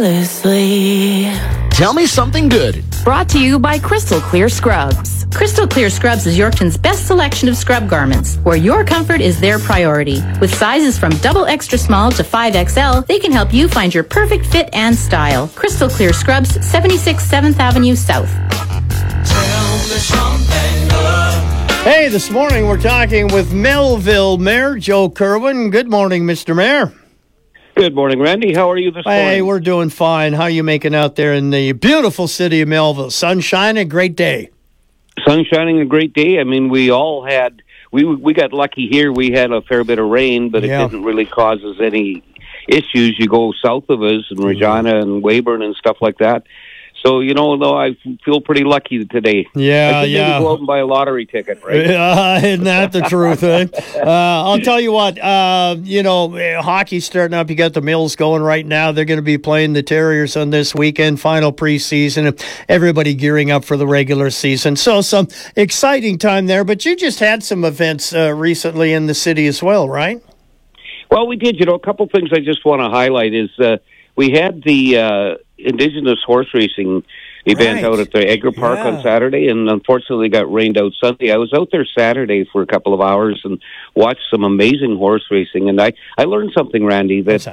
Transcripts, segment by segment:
Tell me something good. Brought to you by Crystal Clear Scrubs. Crystal Clear Scrubs is Yorkton's best selection of scrub garments, where your comfort is their priority. With sizes from double extra small to 5XL, they can help you find your perfect fit and style. Crystal Clear Scrubs, 76 7th Avenue South. Hey, this morning we're talking with Melville Mayor Joe Kerwin. Good morning, Mr. Mayor. Good morning, Randy. How are you this morning? Hey, we're doing fine. How are you making out there in the beautiful city of Melville? Sunshine, a great day. Sun shining, a great day. I mean, we all had, we got lucky here. We had a fair bit of rain, but it didn't really cause us any issues. You go south of us in Regina and Weyburn and stuff like that. So, though I feel pretty lucky today. I think maybe go out and buy a lottery ticket, right? Isn't that the truth, eh? I'll tell you what, hockey's starting up. You got the Mills going right now. They're going to be playing the Terriers on this weekend, final preseason. Everybody gearing up for the regular season. So some exciting time there. But you just had some events recently in the city as well, right? Well, we did. A couple things I just want to highlight is we had the Indigenous horse racing event out at the Edgar Park on Saturday, and unfortunately got rained out Sunday. I was out there Saturday for a couple of hours and watched some amazing horse racing, and I learned something, Randy, that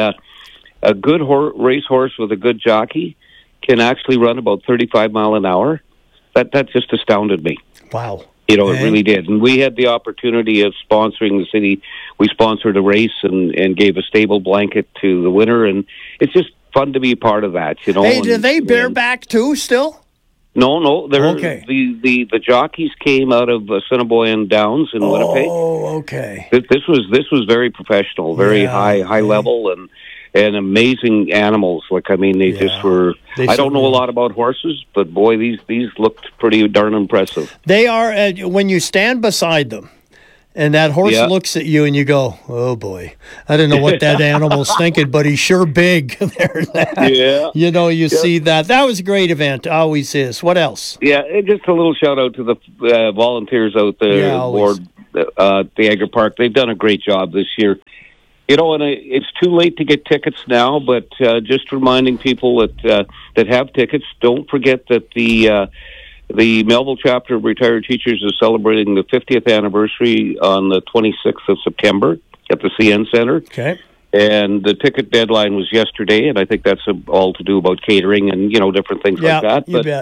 a good racehorse with a good jockey can actually run about 35 mile an hour. That just astounded me. Wow. It really did. And we had the opportunity of sponsoring the city. We sponsored a race and gave a stable blanket to the winner, and it's just fun to be a part of that, Hey, do they bareback too still? No. The jockeys came out of Assiniboine Downs in Winnipeg. Oh, okay. This was very professional, very high level, and amazing animals. They just were. I don't know a lot about horses, but boy, these looked pretty darn impressive. They are when you stand beside them. And that horse looks at you and you go, oh, boy, I don't know what that animal's thinking, but he's sure big. You see that. That was a great event. Always is. What else? Yeah, just a little shout-out to the volunteers out there aboard the Edgar Park. They've done a great job this year. And it's too late to get tickets now, but just reminding people that have tickets, don't forget that the Melville chapter of retired teachers is celebrating the 50th anniversary on the 26th of September at the CN Center. Okay. And the ticket deadline was yesterday, and I think that's all to do about catering and, different things like that.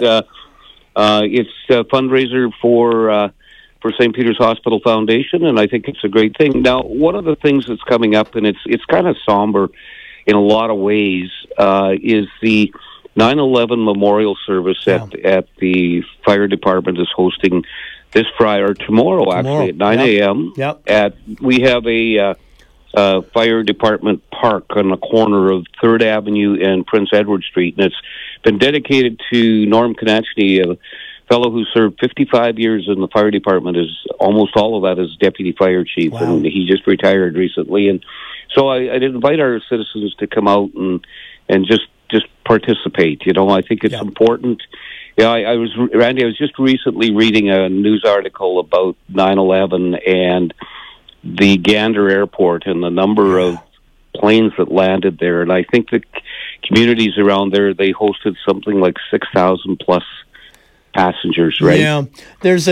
It's a fundraiser for St. Peter's Hospital Foundation, and I think it's a great thing. Now, one of the things that's coming up, and it's kind of somber in a lot of ways, is the 9/11 memorial service at the fire department is hosting this Friday or tomorrow actually at 9 a.m. We have a fire department park on the corner of 3rd Avenue and Prince Edward Street, and it's been dedicated to Norm Konachny, a fellow who served 55 years in the fire department. Is almost all of that as deputy fire chief, and he just retired recently. And so I'd invite our citizens to come out and just participate. I think it's important. I was just recently reading a news article about 9/11 and the Gander Airport and the number of planes that landed there. And I think the communities around there, they hosted something like 6,000 plus passengers, right? Yeah, there's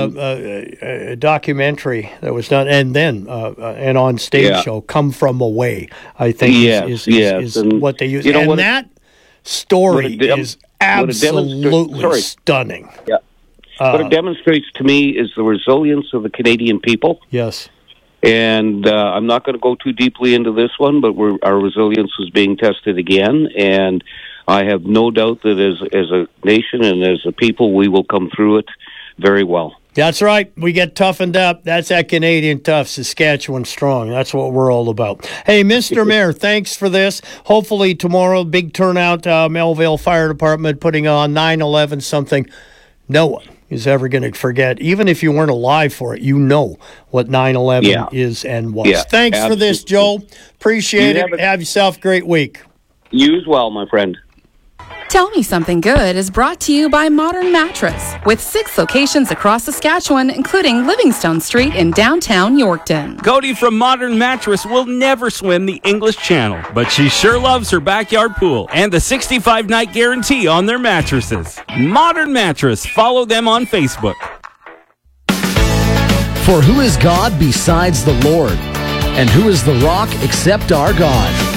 a documentary that was done, and then an on-stage show, Come From Away, I think is what they use. And that story is absolutely stunning. Yeah. What it demonstrates to me is the resilience of the Canadian people. Yes. And I'm not going to go too deeply into this one, but our resilience is being tested again, and I have no doubt that as a nation and as a people, we will come through it very well. That's right. We get toughened up. That's that Canadian tough, Saskatchewan strong. That's what we're all about. Hey, Mr. Mayor, thanks for this. Hopefully tomorrow, big turnout, Melville Fire Department putting on 9/11, something no one is ever going to forget. Even if you weren't alive for it, you know what 9/11 is and was. Yeah, thanks for this, Joe. Appreciate it. Have yourself a great week. You as well, my friend. Tell Me Something Good is brought to you by Modern Mattress, with 6 locations across Saskatchewan, including Livingstone Street in downtown Yorkton. Cody from Modern Mattress will never swim the English Channel, but she sure loves her backyard pool and the 65-night guarantee on their mattresses. Modern Mattress. Follow them on Facebook. For who is God besides the Lord? And who is the rock except our God?